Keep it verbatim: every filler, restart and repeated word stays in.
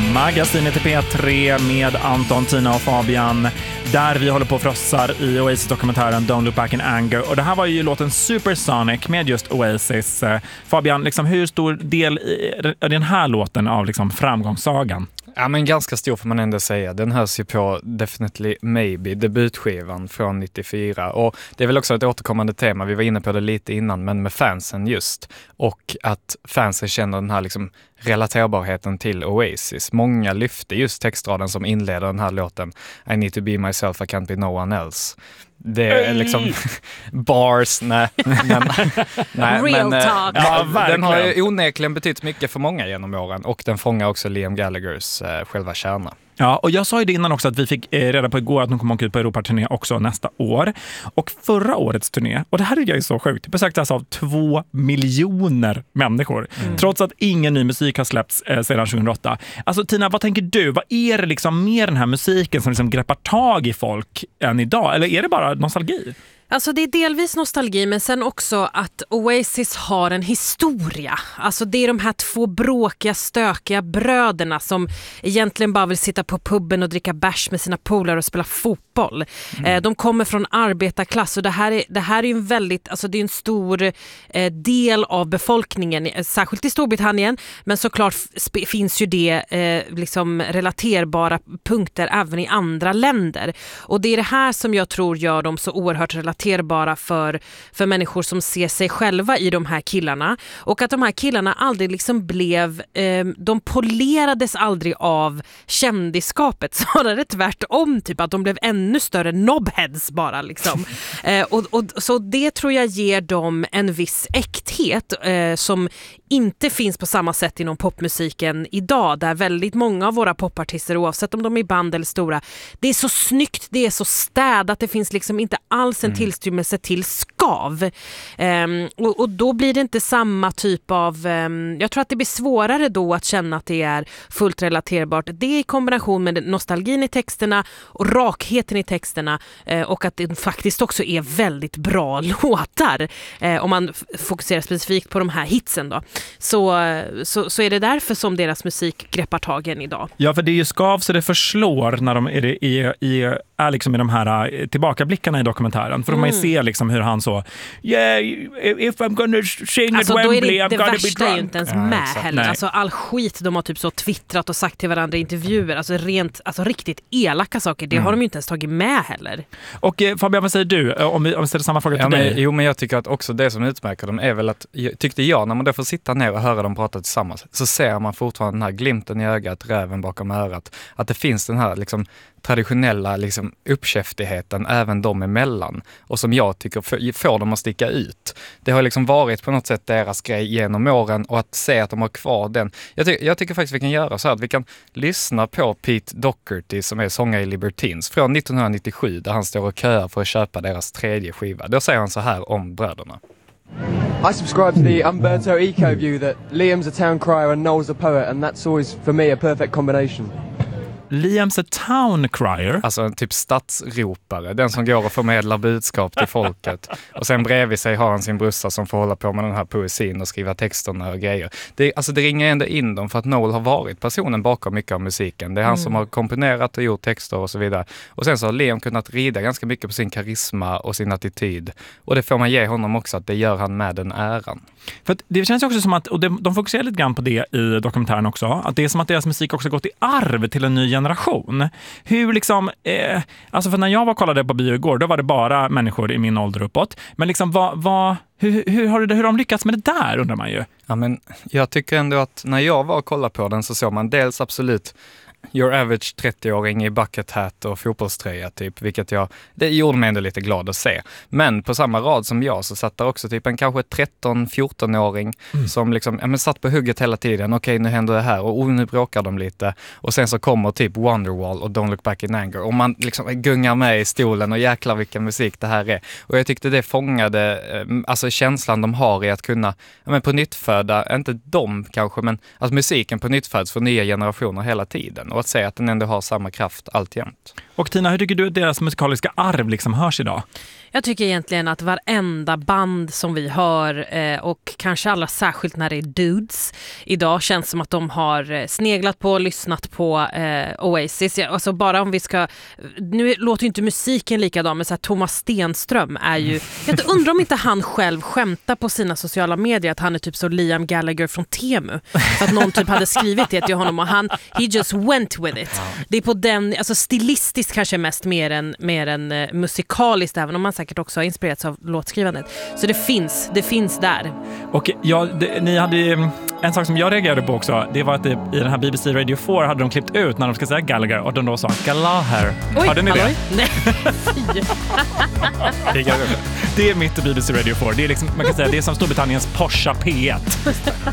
Magasinet i P tre med Anton, Tina och Fabian, där vi håller på och frossar i Oasis-dokumentären Don't Look Back in Anger. Och det här var ju låten Supersonic med just Oasis. Fabian, liksom, hur stor del i den här låten av liksom framgångssagan? Ja, men ganska stor får man ändå säga. Den hörs ju på Definitely Maybe, debutskivan från nittiofyra. Och det är väl också ett återkommande tema, vi var inne på det lite innan, men med fansen just. Och att fansen känner den här liksom relaterbarheten till Oasis. Många lyfte just textraden som inleder den här låten. I need to be myself, I can't be no one else. Det är liksom bars, nej. Men, nej Real men, talk. Ja, Ja, den har ju onekligen betytt mycket för många genom åren. Och den fångar också Liam Gallaghers eh, själva kärna. Ja, och jag sa ju det innan också att vi fick eh, reda på igår att de kommer åka ut på Europaturné också nästa år. Och förra årets turné, och det här är ju så sjukt, besöktes av två miljoner människor. Mm. Trots att ingen ny musik har släppts eh, sedan tjugohundraåtta. Alltså Tina, vad tänker du? Vad är det liksom mer den här musiken som liksom greppar tag i folk än idag? Eller är det bara nostalgi? Alltså det är delvis nostalgi, men sen också att Oasis har en historia. Alltså det är de här två bråkiga, stökiga bröderna som egentligen bara vill sitta på puben och dricka bärs med sina polare och spela fotboll. Mm. Eh, de kommer från arbetarklass och det här är, det här är ju en väldigt, alltså det är en stor eh, del av befolkningen, särskilt i Storbritannien, men såklart sp- finns ju det eh, liksom relaterbara punkter även i andra länder. Och det är det här som jag tror gör dem så oerhört relaterbara för, för människor som ser sig själva i de här killarna. Och att de här killarna aldrig liksom blev, eh, de polerades aldrig av kändisskapet, snarare tvärtom, typ att de blev ännu större knobheads bara liksom. eh, och, och, så det tror jag ger dem en viss äkthet eh, som inte finns på samma sätt inom popmusiken idag, där väldigt många av våra popartister, oavsett om de är band eller stora, det är så snyggt, det är så städat, det finns liksom inte alls en mm. tillstymmelse till skav. Um, och, och då blir det inte samma typ av, um, jag tror att det blir svårare då att känna att det är fullt relaterbart. Det är i kombination med nostalgin i texterna och rakheten i texterna uh, och att det faktiskt också är väldigt bra låtar. Uh, om man f- fokuserar specifikt på de här hitsen då. Så, så, så är det därför som deras musik greppar tagen idag. Ja, för det är ju skav så det förslår när de är, är, är, är liksom i de här tillbakablickarna i dokumentären. För mm. man ser liksom hur han så yeah, if I'm gonna sing alltså, at Wembley, det, I'm det gonna be drunk. värsta är ju inte ens ja, med exakt. heller. Alltså all skit de har typ så twittrat och sagt till varandra i intervjuer. Alltså rent, alltså riktigt elaka saker. Det mm. har de ju inte ens tagit med heller. Och eh, Fabian, vad säger du? Om vi, om vi ställer samma fråga till ja, men, dig. Jo, men jag tycker att också det som utmärker dem är väl att, tyckte jag, när man då får sitta ner och höra dem prata tillsammans, så ser man fortfarande den här glimten i ögat, räven bakom örat. Att det finns den här liksom traditionella liksom uppkäftigheten även dem emellan, och som jag tycker f- får dem att sticka ut. Det har liksom varit på något sätt deras grej genom åren, och att se att de har kvar den. Jag, ty- jag tycker faktiskt vi kan göra så här att vi kan lyssna på Pete Doherty som är sångare i Libertines från nittonhundranittiosju, där han står och köar för att köpa deras tredje skiva. Då säger han så här om bröderna. I subscribe to the Umberto Eco view that Liam's a town crier and Noel's a poet, and that's always, for me, a perfect combination. Liam's a town crier. Alltså en typ stadsropare, den som går och förmedlar budskap till folket. Och sen bredvid sig har han sin brorsa som får hålla på med den här poesin och skriva texterna och grejer. Det, alltså det ringer ändå in dem för att Noel har varit personen bakom mycket av musiken. Det är han mm. som har komponerat och gjort texter och så vidare. Och sen så har Liam kunnat rida ganska mycket på sin karisma och sin attityd. Och det får man ge honom också, att det gör han med den äran. För att det känns också som att, och de, de fokuserar lite grann på det i dokumentären också, att det är som att deras musik också gått i arv till en ny generation. Hur liksom, eh, alltså för när jag var och kollade på bio igår, då var det bara människor i min ålder uppåt. Men liksom, vad, vad, hur, hur, har det, hur har de lyckats med det där, undrar man ju? Ja, men jag tycker ändå att när jag var och kollade på den så såg man dels absolut your average trettio-åring i bucket hat och fotbollströja typ, vilket jag, det gjorde mig ändå lite glad att se. Men på samma rad som jag så satt där också typ en kanske tretton-fjorton-åring mm. som liksom, ja men satt på hugget hela tiden. Okej, okay, nu händer det här och oh, nu bråkar de lite. Och sen så kommer typ Wonderwall och Don't Look Back in Anger och man liksom gungar med i stolen och jäklar vilken musik det här är. Och jag tyckte det fångade alltså känslan de har i att kunna, ja men på nytt föda, inte de kanske, men att musiken på nytt föds för nya generationer hela tiden. Och att säga att den ändå har samma kraft alltjämt. Och Tina, hur tycker du att deras musikaliska arv liksom hörs idag? Jag tycker egentligen att varenda band som vi hör eh, och kanske allra särskilt när det är dudes idag känns som att de har eh, sneglat på och lyssnat på eh, Oasis. Ja, alltså bara om vi ska, nu låter ju inte musiken likadan, men så här, Thomas Stenström är ju, jag undrar om inte han själv skämtar på sina sociala medier att han är typ så Liam Gallagher från Temu. För att någon typ hade skrivit det till honom och han, he just went with it. Det är på den, alltså stilistiskt kanske mest mer än, mer än uh, musikaliskt, även om man säkert också har inspirerats av låtskrivandet. Så det finns, det finns där. Och ja, det, ni hade en sak som jag reagerade på också, det var att det, i den här B B C Radio four hade de klippt ut när de ska säga Gallagher och de då sa Gallagher. Hörde ni halloj? det? Nej, fy. Det är mitt B B C Radio four. Det är liksom, man kan säga, det är som Storbritanniens Porsche P ett.